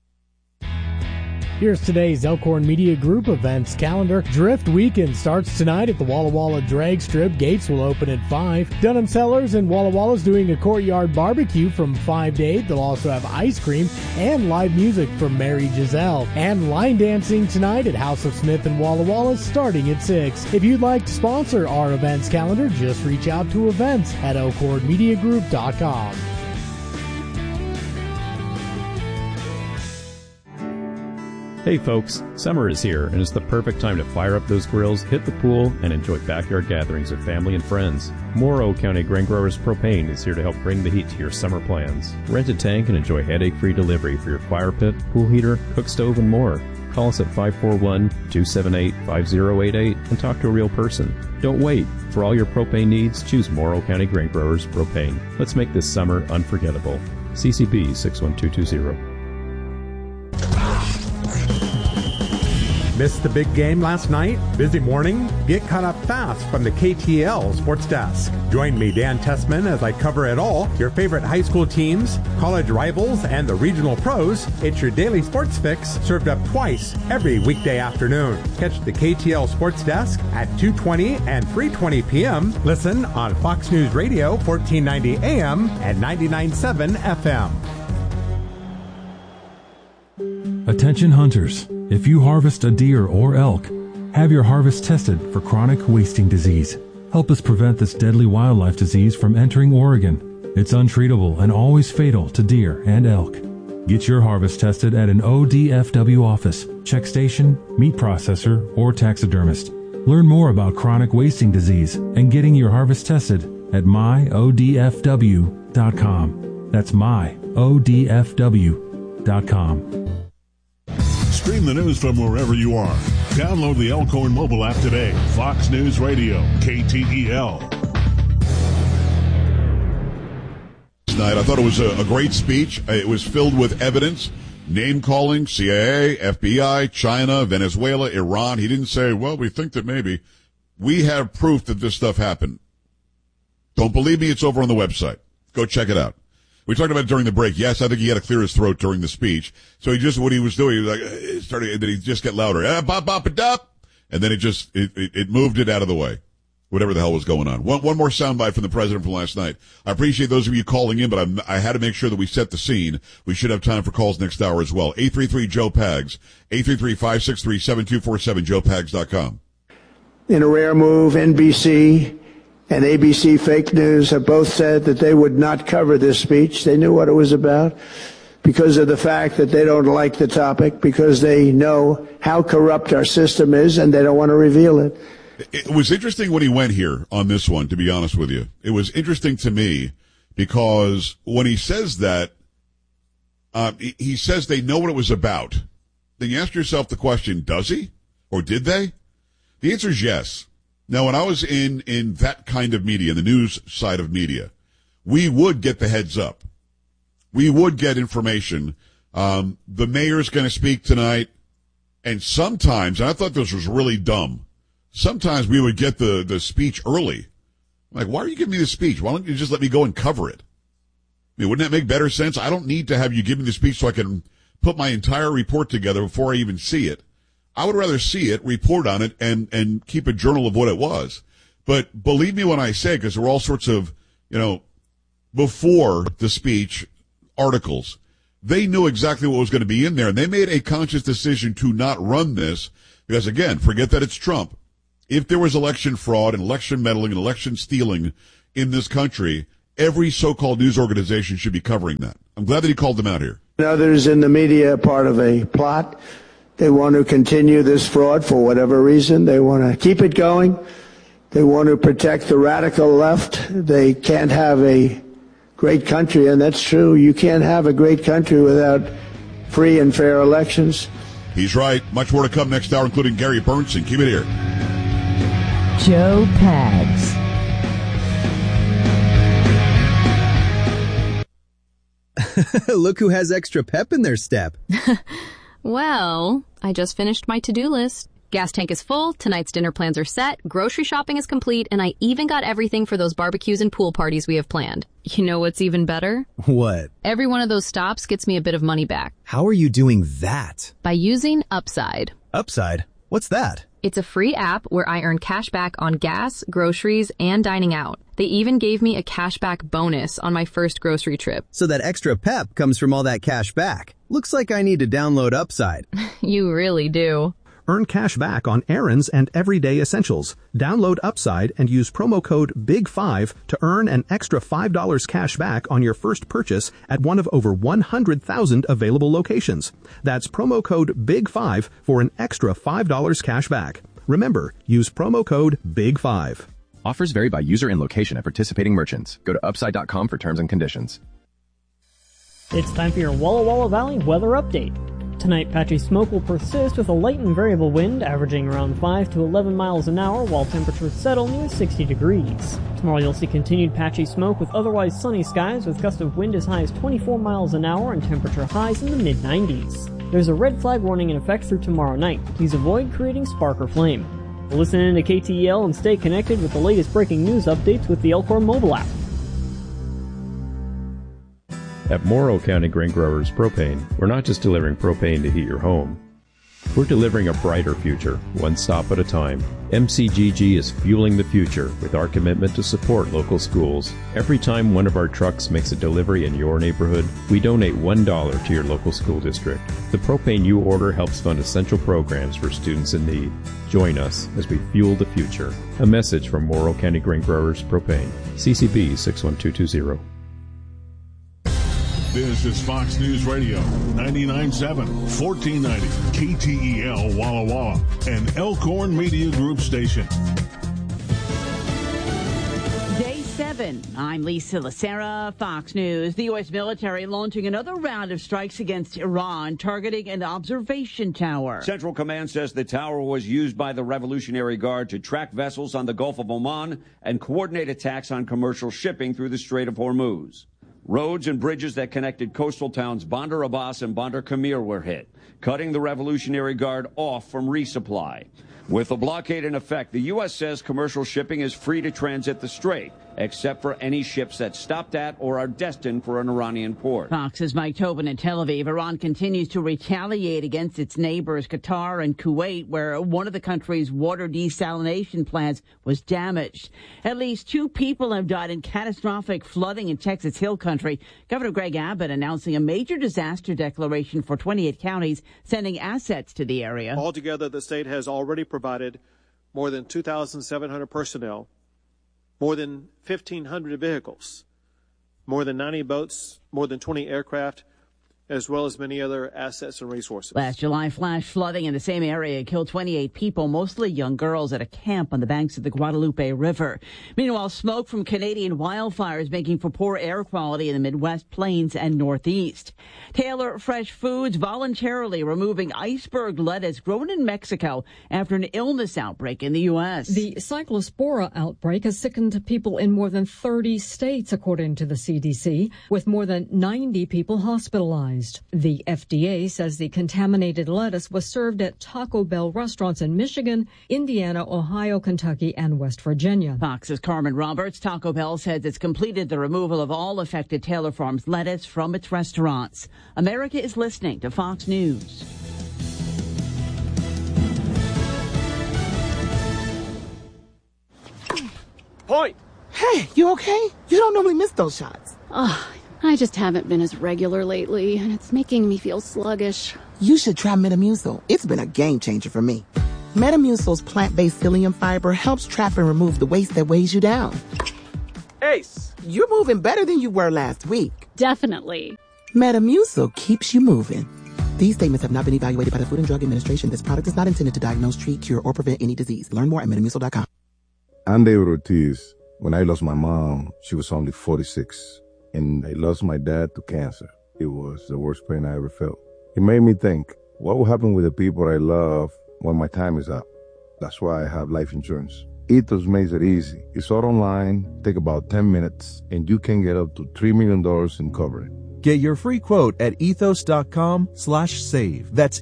Here's today's Elkhorn Media Group events calendar. Drift Weekend starts tonight at the Walla Walla Drag Strip. Gates will open at 5. Dunham Cellars and Walla Walla's doing a courtyard barbecue from 5 to 8. They'll also have ice cream and live music from Mary Giselle. And line dancing tonight at House of Smith and Walla Walla starting at 6. If you'd like to sponsor our events calendar, just reach out to events at elkhornmediagroup.com. Hey folks, summer is here and it's the perfect time to fire up those grills, hit the pool, and enjoy backyard gatherings with family and friends. Morrow County Grain Growers Propane is here to help bring the heat to your summer plans. Rent a tank and enjoy headache-free delivery for your fire pit, pool heater, cook stove, and more. Call us at 541-278-5088 and talk to a real person. Don't wait. For all your propane needs, choose Morrow County Grain Growers Propane. Let's make this summer unforgettable. CCB 61220. Missed the big game last night? Busy morning? Get caught up fast from the KTL Sports Desk. Join me, Dan Tessman, as I cover it all. Your favorite high school teams, college rivals, and the regional pros. It's your daily sports fix served up twice every weekday afternoon. Catch the KTL Sports Desk at 2:20 and 3:20 p.m. Listen on Fox News Radio, 1490 AM and 99.7 FM. Attention hunters. If you harvest a deer or elk, have your harvest tested for chronic wasting disease. Help us prevent this deadly wildlife disease from entering Oregon. It's untreatable and always fatal to deer and elk. Get your harvest tested at an ODFW office, check station, meat processor, or taxidermist. Learn more about chronic wasting disease and getting your harvest tested at myodfw.com. That's myodfw.com. Stream the news from wherever you are. Download the Elkhorn mobile app today. Fox News Radio, KTEL. Tonight, I thought it was a great speech. It was filled with evidence, name-calling, CIA, FBI, China, Venezuela, Iran. He didn't say, well, we think that maybe. We have proof that this stuff happened. Don't believe me? It's over on the website. Go check it out. We talked about it during the break. Yes, I think he had to clear his throat during the speech. So what he was doing, he was like, and then he just get louder. Bop, bop, a dop. And then it moved it out of the way. Whatever the hell was going on. One more soundbite from the president from last night. I appreciate those of you calling in, but I had to make sure that we set the scene. We should have time for calls next hour as well. 833-JOE-PAGS. 833-563-7247, joepags.com. In a rare move, NBC and ABC Fake News have both said that they would not cover this speech. They knew what it was about because of the fact that they don't like the topic, because they know how corrupt our system is and they don't want to reveal it. It was interesting when he went here on this one, to be honest with you. It was interesting to me because when he says that, he says they know what it was about. Then you ask yourself the question, does he? Or did they? The answer is yes. Now, when I was in that kind of media, the news side of media, we would get the heads up. We would get information. The mayor's going to speak tonight. And sometimes, and I thought this was really dumb, sometimes we would get the speech early. I'm like, why are you giving me this speech? Why don't you just let me go and cover it? I mean, wouldn't that make better sense? I don't need to have you give me the speech so I can put my entire report together before I even see it. I would rather see it, report on it, and keep a journal of what it was. But believe me when I say, because there were all sorts of, before the speech articles, they knew exactly what was going to be in there, and they made a conscious decision to not run this because, again, forget that it's Trump. If there was election fraud and election meddling and election stealing in this country, every so-called news organization should be covering that. I'm glad that he called them out here. Others in the media are part of a plot. They want to continue this fraud for whatever reason. They want to keep it going. They want to protect the radical left. They can't have a great country, and that's true. You can't have a great country without free and fair elections. He's right. Much more to come next hour, including Gary Bernstein. Keep it here. Joe Pags. Look who has extra pep in their step. Well, I just finished my to-do list. Gas tank is full, tonight's dinner plans are set, grocery shopping is complete, and I even got everything for those barbecues and pool parties we have planned. You know what's even better? What? Every one of those stops gets me a bit of money back. How are you doing that? By using Upside. Upside? What's that? It's a free app where I earn cash back on gas, groceries, and dining out. They even gave me a cashback bonus on my first grocery trip. So that extra pep comes from all that cash back. Looks like I need to download Upside. You really do. Earn cash back on errands and everyday essentials. Download Upside and use promo code BIG5 to earn an extra $5 cash back on your first purchase at one of over 100,000 available locations. That's promo code BIG5 for an extra $5 cash back. Remember, use promo code BIG5. Offers vary by user and location at participating merchants. Go to upside.com for terms and conditions. It's time for your Walla Walla Valley weather update. Tonight, patchy smoke will persist with a light and variable wind averaging around 5 to 11 miles an hour while temperatures settle near 60 degrees. Tomorrow you'll see continued patchy smoke with otherwise sunny skies with gusts of wind as high as 24 miles an hour and temperature highs in the mid-90s. There's a red flag warning in effect through tomorrow night. Please avoid creating spark or flame. Listen in to KTEL and stay connected with the latest breaking news updates with the Elcor mobile app. At Morrow County Grain Growers Propane, we're not just delivering propane to heat your home. We're delivering a brighter future, one stop at a time. MCGG is fueling the future with our commitment to support local schools. Every time one of our trucks makes a delivery in your neighborhood, we donate $1 to your local school district. The propane you order helps fund essential programs for students in need. Join us as we fuel the future. A message from Morrow County Grain Growers Propane. CCB 61220. This is Fox News Radio, 99.7, 1490, KTEL Walla Walla, and Elkhorn Media Group station. Day 7. I'm Lisa Lacera, Fox News. The U.S. military launching another round of strikes against Iran, targeting an observation tower. Central Command says the tower was used by the Revolutionary Guard to track vessels on the Gulf of Oman and coordinate attacks on commercial shipping through the Strait of Hormuz. Roads and bridges that connected coastal towns Bandar Abbas and Bandar Kamir were hit, cutting the Revolutionary Guard off from resupply. With the blockade in effect, the U.S. says commercial shipping is free to transit the strait, except for any ships that stopped at or are destined for an Iranian port. Fox's Mike Tobin in Tel Aviv. Iran continues to retaliate against its neighbors, Qatar and Kuwait, where one of the country's water desalination plants was damaged. At least 2 people have died in catastrophic flooding in Texas Hill Country. Governor Greg Abbott announcing a major disaster declaration for 28 counties, sending assets to the area. Altogether, the state has already provided more than 2,700 personnel, more than 1,500 vehicles, more than 90 boats, more than 20 aircraft, as well as many other assets and resources. Last July, flash flooding in the same area killed 28 people, mostly young girls, at a camp on the banks of the Guadalupe River. Meanwhile, smoke from Canadian wildfires making for poor air quality in the Midwest Plains and Northeast. Taylor Fresh Foods voluntarily removing iceberg lettuce grown in Mexico after an illness outbreak in the U.S. The Cyclospora outbreak has sickened people in more than 30 states, according to the CDC, with more than 90 people hospitalized. authorized. The FDA says the contaminated lettuce was served at Taco Bell restaurants in Michigan, Indiana, Ohio, Kentucky, and West Virginia. Fox's Carmen Roberts. Taco Bell says it's completed the removal of all affected Taylor Farms lettuce from its restaurants. America is listening to Fox News. Point! Hey, you okay? You don't normally miss those shots. I just haven't been as regular lately, and it's making me feel sluggish. You should try Metamucil. It's been a game changer for me. Metamucil's plant-based psyllium fiber helps trap and remove the waste that weighs you down. Ace! You're moving better than you were last week. Definitely. Metamucil keeps you moving. These statements have not been evaluated by the Food and Drug Administration. This product is not intended to diagnose, treat, cure, or prevent any disease. Learn more at Metamucil.com. I'm David Ortiz. When I lost my mom, she was only 46. And I lost my dad to cancer. It was the worst pain I ever felt. It made me think, what will happen with the people I love when my time is up? That's why I have life insurance. Ethos makes it easy. It's all online, take about 10 minutes, and you can get up to $3 million in coverage. Get your free quote at ethos.com/save. That's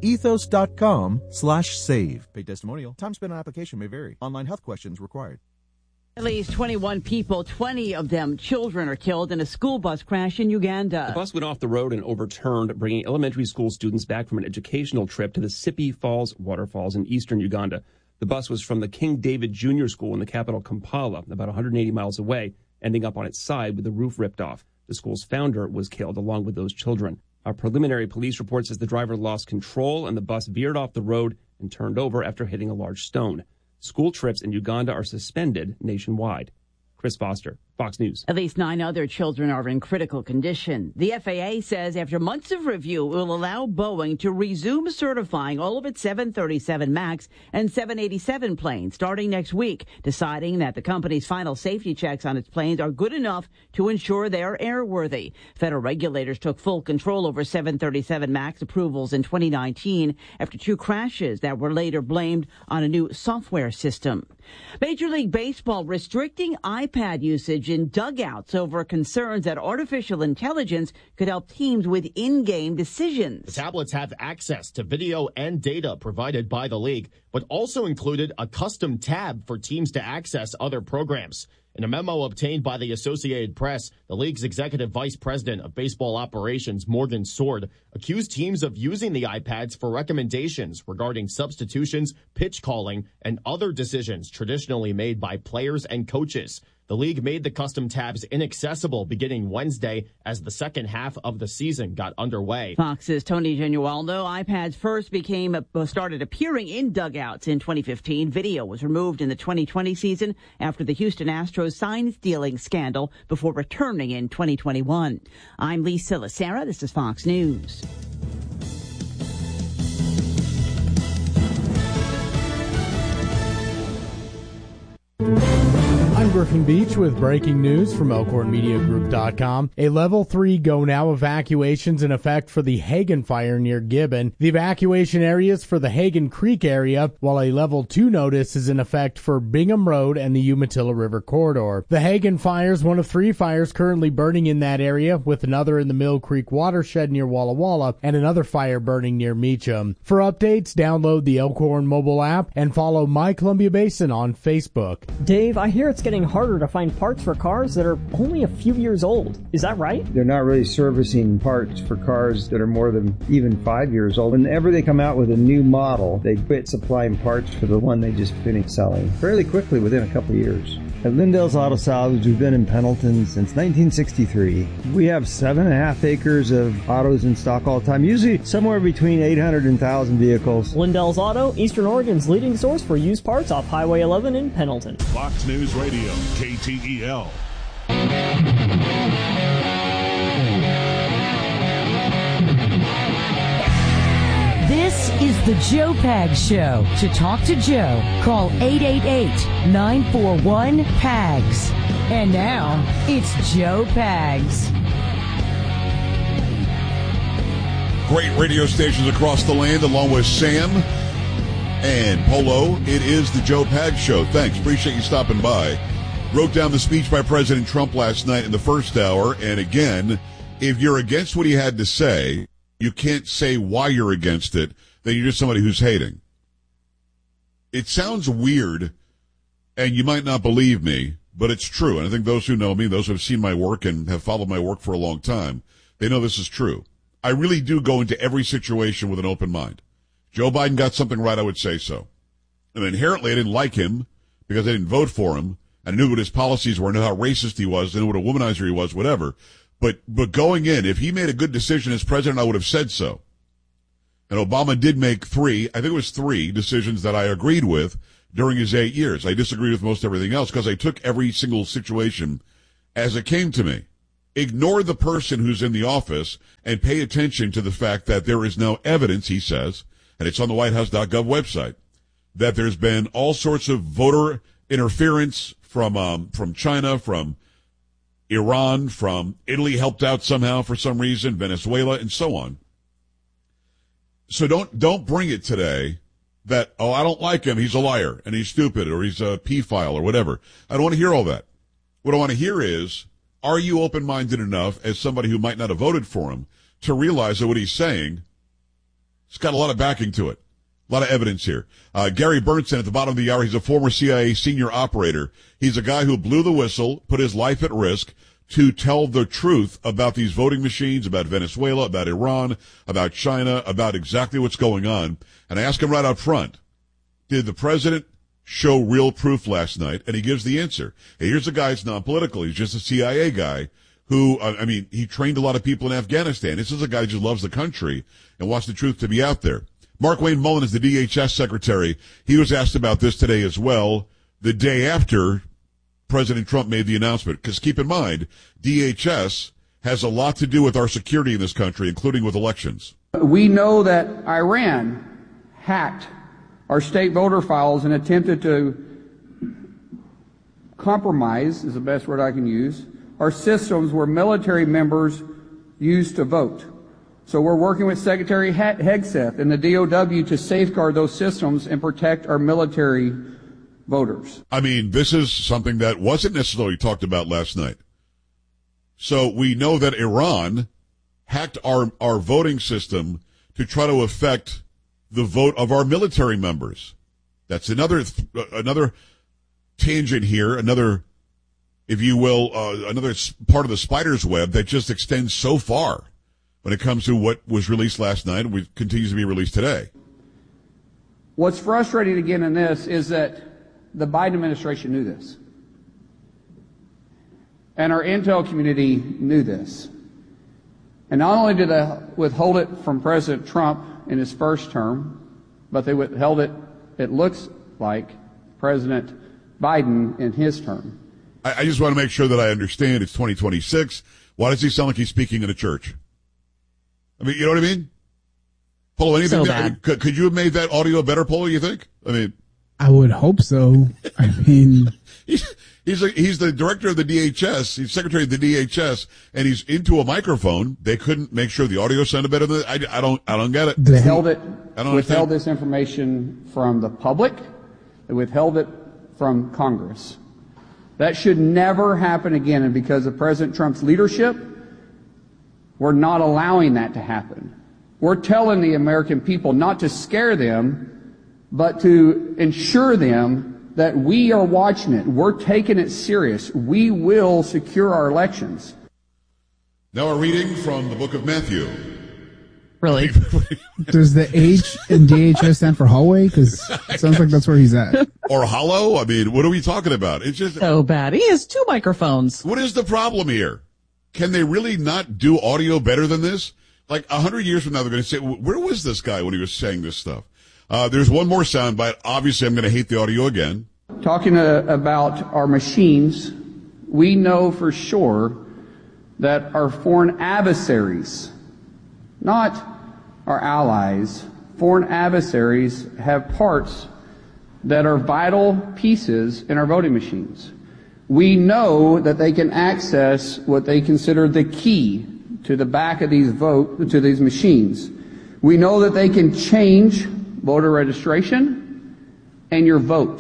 ethos.com/save. Paid testimonial. Time spent on application may vary. Online health questions required. At least 21 people, 20 of them children, are killed in a school bus crash in Uganda. The bus went off the road and overturned, bringing elementary school students back from an educational trip to the Sipi Falls waterfalls in eastern Uganda. The bus was from the King David Junior School in the capital Kampala, about 180 miles away, ending up on its side with the roof ripped off. The school's founder was killed along with those children. A preliminary police report says the driver lost control and the bus veered off the road and turned over after hitting a large stone. School trips in Uganda are suspended nationwide. Chris Foster, Fox News. At least 9 other children are in critical condition. The FAA says after months of review, it will allow Boeing to resume certifying all of its 737 MAX and 787 planes starting next week, deciding that the company's final safety checks on its planes are good enough to ensure they are airworthy. Federal regulators took full control over 737 MAX approvals in 2019 after 2 crashes that were later blamed on a new software system. Major League Baseball restricting iPad usage in dugouts over concerns that artificial intelligence could help teams with in-game decisions. The tablets have access to video and data provided by the league, but also included a custom tab for teams to access other programs. In a memo obtained by the Associated Press, the league's executive vice president of baseball operations, Morgan Sword, accused teams of using the iPads for recommendations regarding substitutions, pitch calling, and other decisions traditionally made by players and coaches. The league made the custom tabs inaccessible beginning Wednesday as the second half of the season got underway. Fox's Tony Genualdo. iPads first started appearing in dugouts in 2015. Video was removed in the 2020 season after the Houston Astros sign-stealing scandal before returning in 2021. I'm Lisa Lacera. This is Fox News. I'm Griffin Beach with breaking news from ElkhornMediaGroup.com. A Level 3 Go Now evacuation's in effect for the Hagen fire near Gibbon. The evacuation area is for the Hagen Creek area, while a Level 2 notice is in effect for Bingham Road and the Umatilla River corridor. The Hagen fire is one of 3 fires currently burning in that area, with another in the Mill Creek watershed near Walla Walla and another fire burning near Meacham. For updates, download the Elkhorn mobile app and follow My Columbia Basin on Facebook. Dave, I hear it's getting harder to find parts for cars that are only a few years old. Is that right? They're not really servicing parts for cars that are more than even 5 years old. Whenever they come out with a new model, they quit supplying parts for the one they just finished selling fairly quickly within a couple of years. At Lindell's Auto Salvage, we've been in Pendleton since 1963. We have 7.5 acres of autos in stock all the time, usually somewhere between 800 and 1,000 vehicles. Lindell's Auto, Eastern Oregon's leading source for used parts off Highway 11 in Pendleton. Fox News Radio, KTEL. This is the Joe Pags Show. To talk to Joe, call 888-941-PAGS. And now, it's Joe Pags. Great radio stations across the land, along with Sam and Polo. It is the Joe Pags Show. Thanks. Appreciate you stopping by. Wrote down the speech by President Trump last night in the first hour. And again, if you're against what he had to say, you can't say why you're against it, then you're just somebody who's hating. It sounds weird, and you might not believe me, but it's true. And I think those who know me, those who have seen my work and have followed my work for a long time, they know this is true. I really do go into every situation with an open mind. Joe Biden got something right, I would say so. And inherently, I didn't like him because I didn't vote for him. I knew what his policies were, I knew how racist he was, I knew what a womanizer he was, whatever. But going in, if he made a good decision as president, I would have said so. And Obama did make three decisions that I agreed with during his 8 years. I disagreed with most everything else because I took every single situation as it came to me. Ignore the person who's in the office and pay attention to the fact that there is no evidence, he says, and it's on the whitehouse.gov website, that there's been all sorts of voter interference from China, from Iran, from Italy helped out somehow for some reason, Venezuela, and so on. So don't bring it today that, oh, I don't like him, he's a liar, and he's stupid, or he's a pedophile, or whatever. I don't want to hear all that. What I want to hear is, are you open-minded enough, as somebody who might not have voted for him, to realize that what he's saying, it's got a lot of backing to it. A lot of evidence here. Gary Bernstein at the bottom of the hour, he's a former CIA senior operator. He's a guy who blew the whistle, put his life at risk to tell the truth about these voting machines, about Venezuela, about Iran, about China, about exactly what's going on. And I asked him right out front, did the president show real proof last night? And he gives the answer. Hey, here's a guy who's non-political. He's just a CIA guy who, he trained a lot of people in Afghanistan. This is a guy who just loves the country and wants the truth to be out there. Mark Wayne Mullen is the DHS secretary. He was asked about this today as well, the day after President Trump made the announcement. Because keep in mind, DHS has a lot to do with our security in this country, including with elections. We know that Iran hacked our state voter files and attempted to compromise, is the best word I can use, our systems where military members used to vote. So we're working with Secretary Hegseth and the DOW to safeguard those systems and protect our military voters. I mean, this is something that wasn't necessarily talked about last night. So we know that Iran hacked our voting system to try to affect the vote of our military members. That's another tangent here, another, if you will, another part of the spider's web that just extends so far when it comes to what was released last night and continues to be released today. What's frustrating again in this is that the Biden administration knew this. And our intel community knew this. And not only did they withhold it from President Trump in his first term, but they withheld it, it looks like, President Biden in his term. I just want to make sure that I understand. It's 2026. Why does he sound like he's speaking in a church? I mean, you know what I mean? Polo, anything So there? Could you have made that audio better, Polo, you think? I mean, I would hope so. I mean, he's the director of the DHS. He's secretary of the DHS, and he's into a microphone. They couldn't make sure the audio sounded better than that. I don't get it. They withheld this information from the public. They withheld it from Congress. That should never happen again. And because of President Trump's leadership, we're not allowing that to happen. We're telling the American people not to scare them, but to ensure them that we are watching it. We're taking it serious. We will secure our elections. Now a reading from the book of Matthew. Really? Does the H in DHS stand for hallway? Because it sounds like that's where he's at. Or hollow? I mean, what are we talking about? It's just so bad. He has two microphones. What is the problem here? Can they really not do audio better than this? Like 100 years from now, they're going to say, where was this guy when he was saying this stuff? There's one more soundbite. Obviously, I'm going to hate the audio again. Talking about our machines, we know for sure that our foreign adversaries, not our allies, foreign adversaries have parts that are vital pieces in our voting machines. We know that they can access what they consider the key to the back of these machines. We know that they can change voter registration and your vote.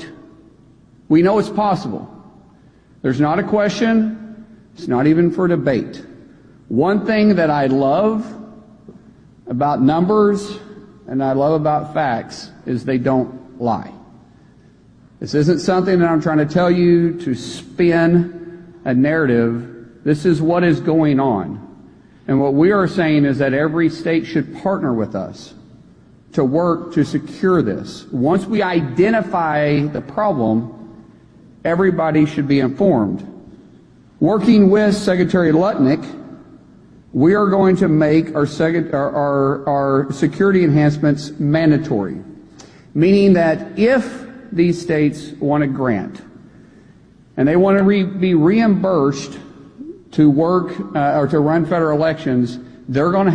We know it's possible. There's not a question. It's not even for debate. One thing that I love about numbers and I love about facts is they don't lie. This isn't something that I'm trying to tell you to spin a narrative. This is what is going on. And what we are saying is that every state should partner with us to work to secure this. Once we identify the problem, everybody should be informed. Working with Secretary Lutnick, we are going to make our security enhancements mandatory, meaning that if these states want a grant and they want to be reimbursed to work or to run federal elections, they're going to